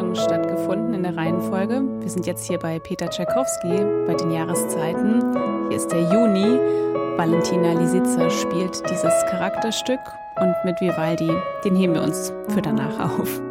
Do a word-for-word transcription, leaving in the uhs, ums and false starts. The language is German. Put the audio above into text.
Aufführungen stattgefunden in der Reihenfolge. Wir sind jetzt hier bei Peter Tschaikowski bei den Jahreszeiten. Hier ist der Juni. Valentina Lisitsa spielt dieses Charakterstück und mit Vivaldi, den heben wir uns für danach auf.